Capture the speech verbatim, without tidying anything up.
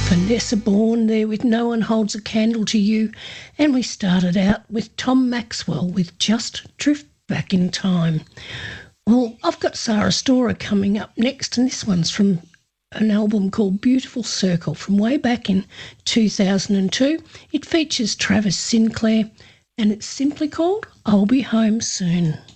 Vanessa Bourne there with No One Holds a Candle to You, and we started out with Tom Maxwell with Just Drift Back in Time. Well, I've got Sarah Storer coming up next, and this one's from an album called Beautiful Circle from way back in two thousand two. It features Travis Sinclair, and it's simply called I'll Be Home Soon.